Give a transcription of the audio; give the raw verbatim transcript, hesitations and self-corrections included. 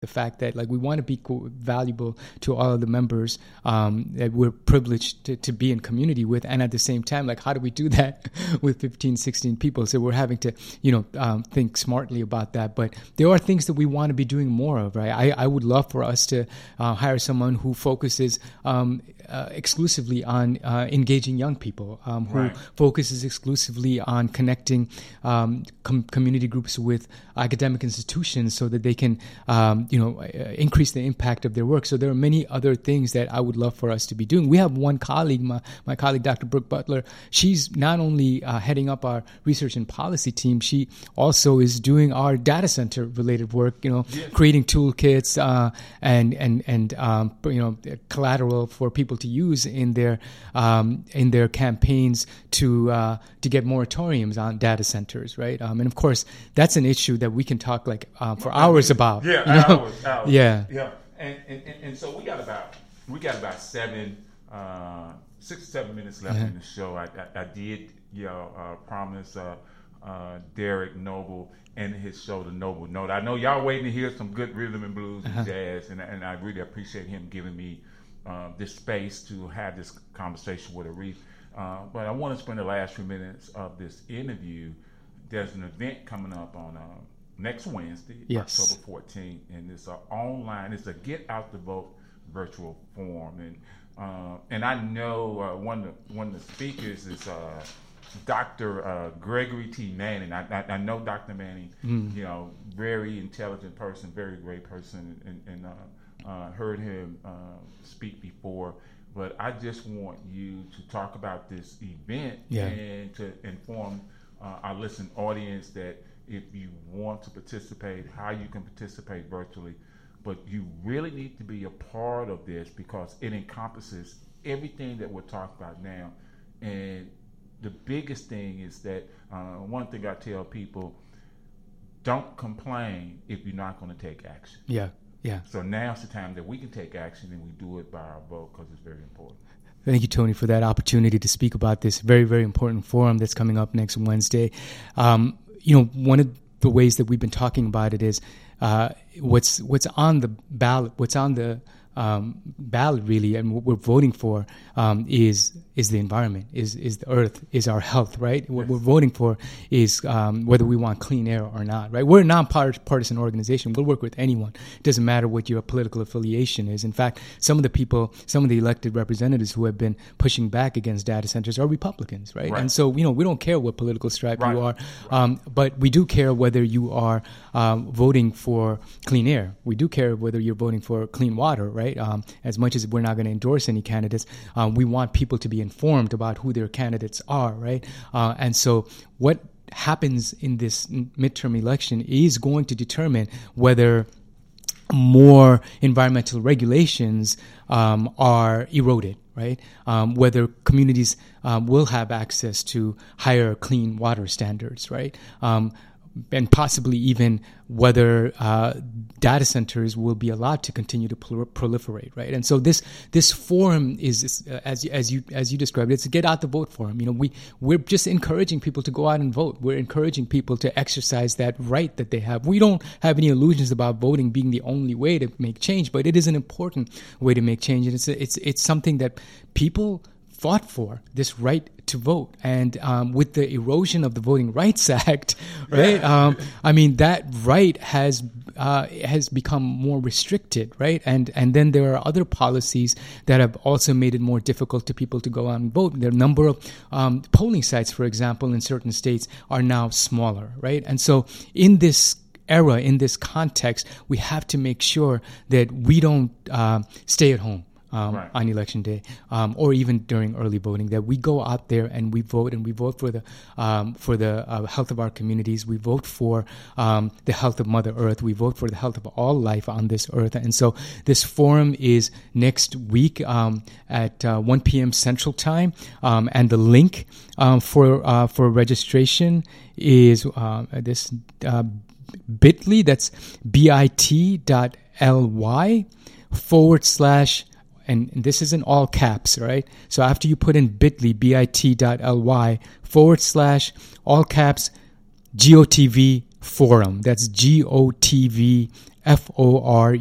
the fact that like we want to be co- valuable to all of the members um, that we're privileged to, to be in community with, and at the same time, like how do we do that with fifteen, sixteen people? So we're having to, you know, um, think smartly about that. But there are things that we want to be doing more of, right? I, I would love for us to uh, hire someone who focuses um, uh, exclusively on uh, engaging young people, um, who right. focuses exclusively on connecting um, com- community groups with academic institutions so that they can um, you know, increase the impact of their work. So there are many other things that I would love for us to be doing. We have one colleague, my, my colleague, Doctor Brooke Butler. She's not only uh, heading up our research and policy team, she also is doing our data center related work, you know, yes. creating toolkits uh, and, and, and um, you know, collateral for people to use in their, um, in their campaigns to, uh, to get moratoriums on data centers, right? Um, and of course, that's an issue that we can talk like uh, for hours about. Yeah, you know? hours, hours. Yeah, yeah. And, and and and so we got about we got about seven, uh, six or seven minutes left uh-huh. in the show. I I, I did you know uh, promise uh, uh, Derek Noble and his show, The Noble Note. I know y'all waiting to hear some good rhythm and blues and uh-huh. jazz, and and I really appreciate him giving me uh, this space to have this conversation with Arif. Uh, but I want to spend the last few minutes of this interview. There's an event coming up on. Uh, Next Wednesday, yes. October fourteenth, and it's an online, it's a Get Out the Vote virtual forum. And uh, and I know uh, one, of the, one of the speakers is uh, Doctor Uh, Gregory T. Manning. I, I, I know Doctor Manning, mm. you know, very intelligent person, very great person, and, and uh, uh, heard him uh, speak before. But I just want you to talk about this event yeah. and to inform uh, our listening audience that if you want to participate, how you can participate virtually. But you really need to be a part of this because it encompasses everything that we're talking about now. And the biggest thing is that uh, one thing I tell people, don't complain if you're not going to take action. Yeah, yeah. So now's the time that we can take action, and we do it by our vote because it's very important. Thank you, Tony, for that opportunity to speak about this very, very important forum that's coming up next Wednesday. Um, you know, one of the ways that we've been talking about it is uh, what's what's on the ballot, what's on the um, ballot really, and what we're voting for um, is is the environment, is is the earth, is our health, right? What yes. we're voting for is um, whether we want clean air or not, right? We're a nonpartisan organization. We'll work with anyone. It doesn't matter what your political affiliation is. In fact, some of the people, some of the elected representatives who have been pushing back against data centers are Republicans, right? right. And so, you know, we don't care what political stripe right. you are, right. um, but we do care whether you are um, voting for clean air. We do care whether you're voting for clean water, right? Um, as much as we're not going to endorse any candidates, um, we want people to be informed about who their candidates are, right? Uh, and so what happens in this midterm election is going to determine whether more environmental regulations um, are eroded, right? Um, whether communities um, will have access to higher clean water standards, right? Um, and possibly even whether uh, data centers will be allowed to continue to prol- proliferate, right? And so this this forum is, uh, as as you as you described, it's a get out the vote forum. You know, we we're just encouraging people to go out and vote. We're encouraging people to exercise that right that they have. We don't have any illusions about voting being the only way to make change, but it is an important way to make change, and it's it's it's something that people fought for, this right to vote. And um, with the erosion of the Voting Rights Act, right? Yeah. Um, I mean, that right has uh, has become more restricted, right? And and then there are other policies that have also made it more difficult to people to go out and vote. The number of um, polling sites, for example, in certain states are now smaller, right? And so in this era, in this context, we have to make sure that we don't uh, stay at home. Um, right. on election day, um, or even during early voting, that we go out there and we vote, and we vote for the um, for the uh, health of our communities. We vote for um, the health of Mother Earth. We vote for the health of all life on this earth. And so this forum is next week um, at uh, one p.m. Central Time, um, and the link um, for uh, for registration is uh, this uh, bit.ly. That's bit.ly forward slash. And this is in all caps, right? So after you put in bit.ly, bit.ly forward slash all caps G O T V forum. That's G O T V F O R